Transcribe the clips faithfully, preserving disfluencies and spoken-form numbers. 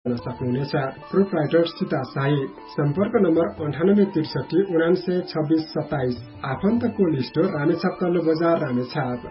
सक्नुहुनेछ। प्रोप्राइटर सीता शाही, सम्पर्क नम्बर अन्ठानब्बे त्रिसठी उनान्सय छब्बीस सत्ताइस। आफन्त कोल्ड स्टोर, रामेछाप तल्लो बजार, रामेछाप।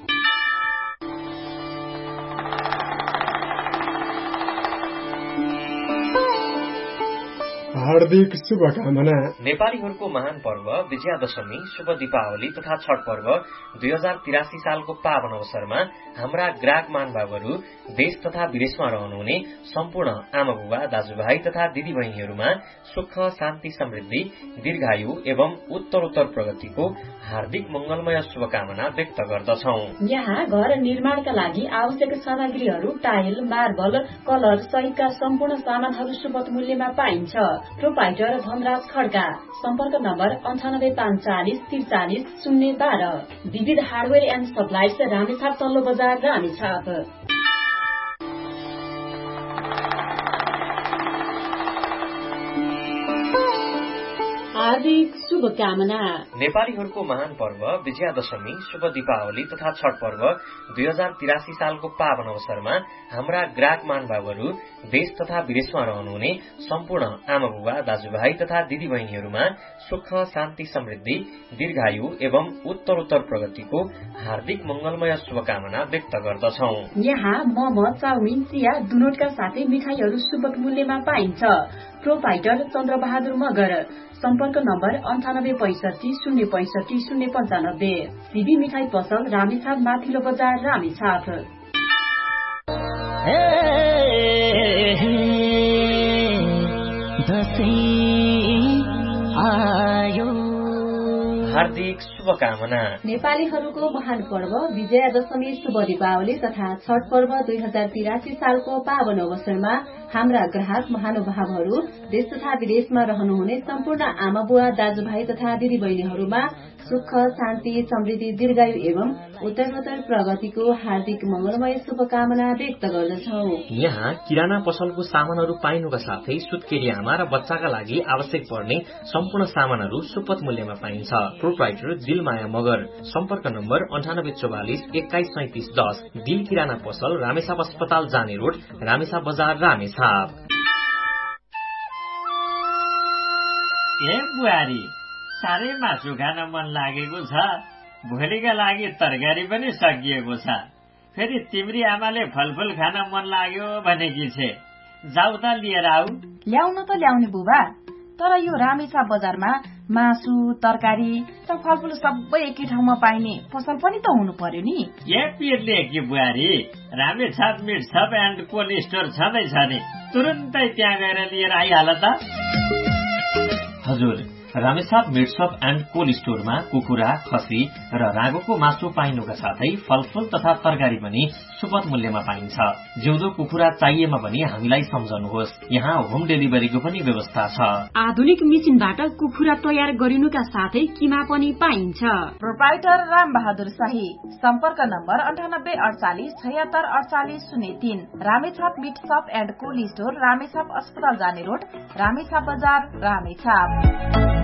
हार्दिक शुभकामना। नेपालीहरूको महान पर्व विजयादशमी, शुभ दीपावली तथा छठ पर्व दुई हजार तिरासी सालको पावन अवसरमा हाम्रा ग्राहक महानुभावहरू देश तथा विदेशमा रहनुहुने सम्पूर्ण आमा बुबा, दाजुभाइ तथा दिदी बहिनीहरूमा सुख, शान्ति, समृद्धि, दीर्घायु एवं उत्तरोत्तर प्रगतिको हार्दिक मंगलमय शुभकामना व्यक्त गर्दछौ। यहाँ घर निर्माणका लागि आवश्यक सामग्रीहरू टाइल, मार्बल, कलर सहितका सम्पूर्ण सामानहरू सुपथ मूल्यमा पाइन्छ। प्रोपाइटर धनराज खड्का, सम्पर्क नम्बर अन्ठानब्बे पाँच चालिस त्रिचालिस शून्य बाह्र। विविध हार्डवेयर एन्ड सप्लाइज, रामेछाप तल्लो बजार, रामेछाप। हार्दिक शुभकामना। नेपालीहरूको महान पर्व विजयादशमी, शुभ दीपावली तथा छठ पर्व दुई हजार तिरासी सालको पावन अवसरमा हाम्रा ग्राहक महानुभावहरू देश तथा विदेशमा रहनुहुने सम्पूर्ण आमा बुबा, दाजुभाइ तथा दिदी बहिनीहरूमा सुख, शान्ति, समृद्धि, दीर्घायु एवं उत्तरोत्तर प्रगतिको हार्दिक मंगलमय शुभकामना व्यक्त गर्दछौ। यहाँ मोमो, चाउमिन, चिया, दुनोटका साथै मिठाईहरू सुपथ मूल्यमा पाइन्छ। प्रोपाइटर चन्द्रबहादुर मगर, सम्पर्क नम्बर अन्ठानब्बे पैसठी शून्य पैसठी शून्य पञ्चानब्बे। सिबी मिठाई पसल, रामेछाप माथिल्लो बजार, रामेछाप। हार्दिक शुभकामना। नेपालीहरूको महान पर्व विजयादशमी, शुभ दीपावली तथा छठ पर्व दुई हजार तिरासी सालको पावन अवसरमा हाम्रा ग्राहक महानुभावहरू देश तथा विदेशमा रहनुहुने सम्पूर्ण आमा बुवा, दाजुभाइ तथा दिदी बहिनीहरूमा सुख, शान्ति, समृद्धि, दीर्घायु एवं उत्तरोत्तर प्रगतिको हार्दिक मंगलमय शुभकामना व्यक्त गर्दछौ। यहाँ किराना पसलको सामानहरू पाइनुका साथै सुत्केरी आमा र बच्चाका लागि आवश्यक पर्ने सम्पूर्ण सामानहरू सुपथ मूल्यमा पाइन्छ। प्रोप्राइटर दिलमाया मगर, सम्पर्क नम्बर अन्ठानब्बे चौवालिस एक्काइस सैतिस दस। दिल किराना पसल, रामेछाप अस्पताल जाने रोड, रामेछाप बजार, रामेछाप। ए बुहारी, साह्रै मासु खान मन लागेको छ। भोलिका लागि तरकारी पनि सकिएको छ। फेरि तिम्री आमाले फलफुल खान मन लाग्यो भनेकी छे। जाऊ त लिएर आऊ। ल्याउन त ल्याउने बुबा, तर यो रामेछाप बजारमा मासु, तरकारी र फलफुल सबै एकै ठाउँमा पाइने पसल पनि त हुनु पर्यो नि। ए पिरले कि बुहारी, Ramechhap meet shop and cold store छँदैछ नि, तुरुन्तै त्यहाँ गएर लिएर आइहाल त। हजुर, Ramechhap meet shop and cold स्टोरमा कुखुरा, खसी र रागोको मासु पाइनुका साथै फलफुल तथा तरकारी पनि सुपथ मूल्यमा पाइन्छ। जिउँदो कुखुरा चाहिएमा पनि हामीलाई सम्झनुहोस्, यहाँ होम डेलिभरीको पनि व्यवस्था छ। आधुनिक मेसिनबाट कुखुरा तयार गरिनुका साथै किमा पनि पाइन्छ। प्रोप्राइटर राम बहादुर शाही, सम्पर्क नम्बर अन्ठानब्बे अडचालिस छयत्तर अडचालिस शून्य तीन। Ramechhap meet shop and cold store, Ramechhap अस्पताल जाने रोड, रामेछाप बजार, रामेछाप।